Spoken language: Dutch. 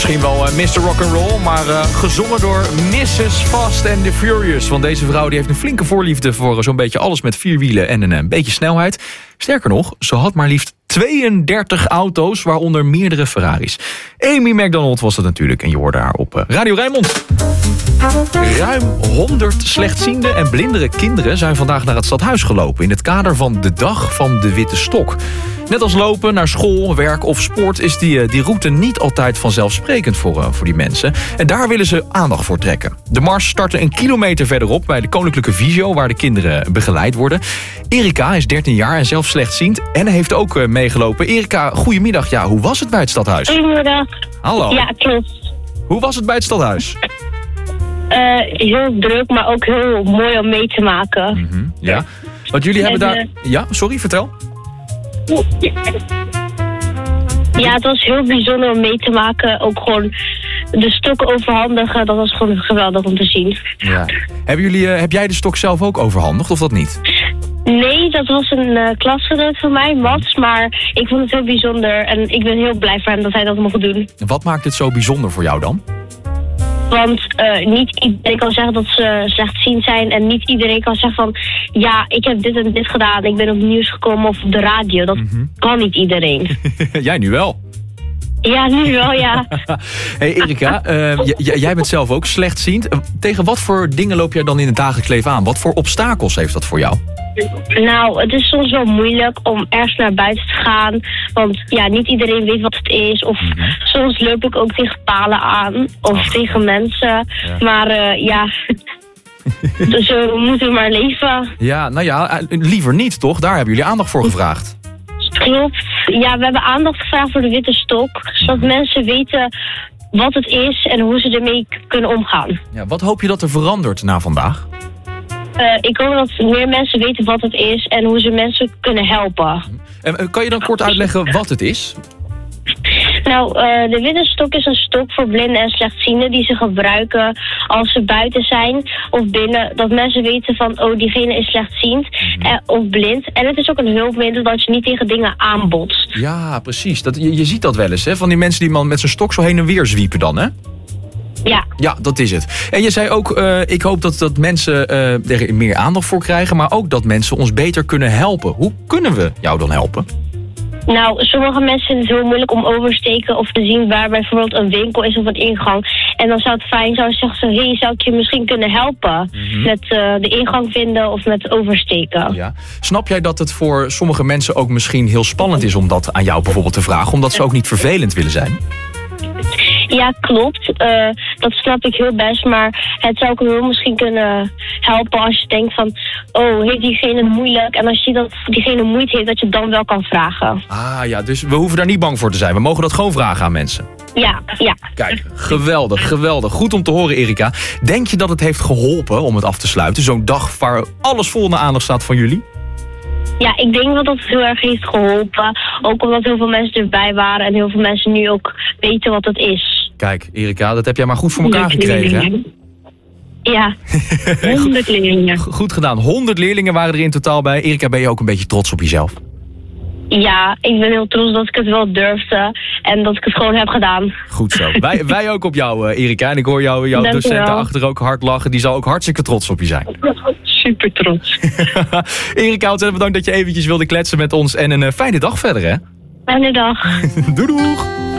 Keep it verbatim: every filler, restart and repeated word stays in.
misschien wel uh, mister Rock'n'Roll, maar uh, gezongen door missus Fast and the Furious. Want deze vrouw die heeft een flinke voorliefde voor uh, zo'n beetje alles met vier wielen en een, een beetje snelheid. Sterker nog, ze had maar liefst tweeëndertig auto's, waaronder meerdere Ferraris. Amy Macdonald was het natuurlijk en je hoorde haar op uh, Radio Rijnmond. Ruim honderd slechtziende en blindere kinderen zijn vandaag naar het stadhuis gelopen in het kader van de Dag van de Witte Stok. Net als lopen naar school, werk of sport is die, die route niet altijd vanzelfsprekend voor, voor die mensen. En daar willen ze aandacht voor trekken. De mars startte een kilometer verderop bij de Koninklijke Visio, waar de kinderen begeleid worden. Erika is dertien jaar en zelf slechtziend en heeft ook meegelopen. Erika, goedemiddag. Ja, hoe was het bij het stadhuis? Goedemiddag. Hallo. Ja, klopt. Hoe was het bij het stadhuis? Uh, heel druk, maar ook heel mooi om mee te maken. Mm-hmm, ja. Want jullie en, hebben daar... Uh, ja, sorry, vertel. Ja, het was heel bijzonder om mee te maken. Ook gewoon de stok overhandigen. Dat was gewoon geweldig om te zien. Ja. Hebben jullie, uh, heb jij de stok zelf ook overhandigd of dat niet? Nee, dat was een uh, klasgenoot van mij, Mats. Maar ik vond het heel bijzonder. En ik ben heel blij voor hem dat hij dat mocht doen. Wat maakt het zo bijzonder voor jou dan? Want uh, niet iedereen kan zeggen dat ze slechtziend zijn. En niet iedereen kan zeggen van... Ja, ik heb dit en dit gedaan. Ik ben op het nieuws gekomen of op de radio. Dat mm-hmm. kan niet iedereen. Jij nu wel. Ja, nu wel, ja. Hey Erika, uh, j- jij bent zelf ook slechtziend. Tegen wat voor dingen loop jij dan in het dagelijks leven aan? Wat voor obstakels heeft dat voor jou? Nou, het is soms wel moeilijk om ergens naar buiten te gaan. Want ja, niet iedereen weet wat het is. Of mm-hmm. soms loop ik ook tegen palen aan. Of Ach. tegen mensen. Ja. Maar uh, ja... dus we moeten maar leven. Ja, nou ja, liever niet, toch? Daar hebben jullie aandacht voor gevraagd. Klopt. Ja, we hebben aandacht gevraagd voor de witte stok. Zodat mm-hmm. mensen weten wat het is en hoe ze ermee k- kunnen omgaan. Ja, wat hoop je dat er verandert na vandaag? Uh, ik hoop dat meer mensen weten wat het is en hoe ze mensen kunnen helpen. En, uh, kan je dan kort uitleggen wat het is? Nou, uh, de witte stok is een stok voor blinden en slechtzienden die ze gebruiken als ze buiten zijn of binnen. Dat mensen weten van, oh, diegene is slechtziend mm-hmm. eh, of blind. En het is ook een hulpmiddel dat je niet tegen dingen aanbotst. Ja, precies. Dat, je, je ziet dat wel eens, hè? Van die mensen die man met zijn stok zo heen en weer zwiepen dan, hè? Ja. Ja, dat is het. En je zei ook, uh, ik hoop dat, dat mensen uh, er meer aandacht voor krijgen, maar ook dat mensen ons beter kunnen helpen. Hoe kunnen we jou dan helpen? Nou, sommige mensen vinden het heel moeilijk om oversteken of te zien waar bijvoorbeeld een winkel is of een ingang. En dan zou het fijn zijn als je zegt zo, hé, hey, zou ik je misschien kunnen helpen mm-hmm. met uh, de ingang vinden of met oversteken. Ja. Snap jij dat het voor sommige mensen ook misschien heel spannend is om dat aan jou bijvoorbeeld te vragen, omdat ze ook niet vervelend willen zijn? Ja, klopt. Uh, dat snap ik heel best. Maar het zou ook heel misschien kunnen helpen als je denkt van... oh, heeft diegene het moeilijk? En als je ziet dat diegene moeite heeft, dat je het dan wel kan vragen. Ah ja, dus we hoeven daar niet bang voor te zijn. We mogen dat gewoon vragen aan mensen. Ja, ja. Kijk, geweldig, geweldig. Goed om te horen, Erika. Denk je dat het heeft geholpen om het af te sluiten? Zo'n dag waar alles vol naar aandacht staat van jullie? Ja, ik denk dat dat heel erg heeft geholpen. Ook omdat heel veel mensen erbij waren en heel veel mensen nu ook weten wat het is. Kijk, Erika, dat heb jij maar goed voor elkaar gekregen, hè? Ja, honderd leerlingen. Goed gedaan. honderd leerlingen waren er in totaal bij. Erika, ben je ook een beetje trots op jezelf? Ja, ik ben heel trots dat ik het wel durfde en dat ik het gewoon heb gedaan. Goed zo. wij, wij ook op jou, Erika. En ik hoor jou, jouw Dank docent je daarachter ook hard lachen. Die zal ook hartstikke trots op je zijn. Super trots. Erika, ontzettend bedankt dat je eventjes wilde kletsen met ons. En een uh, fijne dag verder, hè? Fijne dag. Doei doeg.